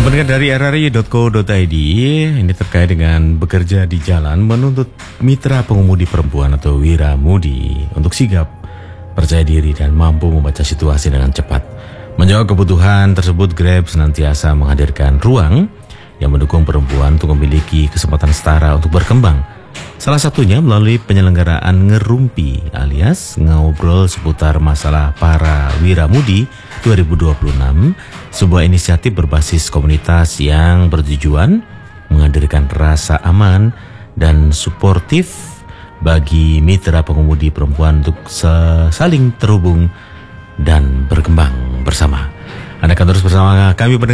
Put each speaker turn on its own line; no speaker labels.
Pendengar dari rri.co.id ini terkait dengan bekerja di jalan menuntut mitra pengemudi perempuan atau wiramudi untuk sigap, percaya diri dan mampu membaca situasi dengan cepat. Menjawab kebutuhan tersebut, Grab senantiasa menghadirkan ruang yang mendukung perempuan untuk memiliki kesempatan setara untuk berkembang. Salah satunya melalui penyelenggaraan Ngerumpi alias ngobrol seputar masalah para wiramudi 2026, sebuah inisiatif berbasis komunitas yang bertujuan menghadirkan rasa aman dan suportif bagi mitra pengemudi perempuan untuk saling terhubung dan berkembang bersama. Anda akan terus bersama kami